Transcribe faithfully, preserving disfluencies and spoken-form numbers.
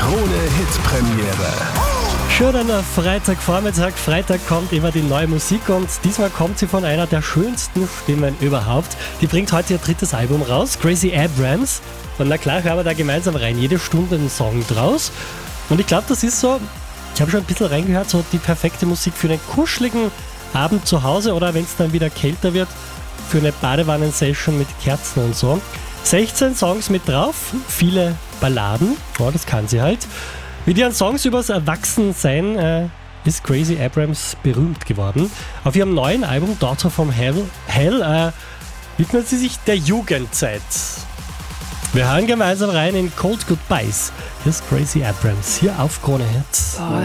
Krone-Hit-Premiere. Schöner Freitagvormittag. Freitag kommt immer die neue Musik und diesmal kommt sie von einer der schönsten Stimmen überhaupt. Die bringt heute ihr drittes Album raus, Gracie Abrams. Und na klar, hören wir da gemeinsam rein. Jede Stunde einen Song draus. Und ich glaube, das ist so, ich habe schon ein bisschen reingehört, so die perfekte Musik für einen kuscheligen Abend zu Hause oder wenn es dann wieder kälter wird, für eine Badewannen-Session mit Kerzen und so. sechzehn Songs mit drauf, viele Balladen, oh, das kann sie halt. Mit ihren Songs übers Erwachsensein äh, ist Gracie Abrams berühmt geworden. Auf ihrem neuen Album Daughter from Hell, Hell äh, widmet sie sich der Jugendzeit. Wir hören gemeinsam rein in Cold Goodbyes. Hier ist Gracie Abrams, hier auf Krone Hit. Boy,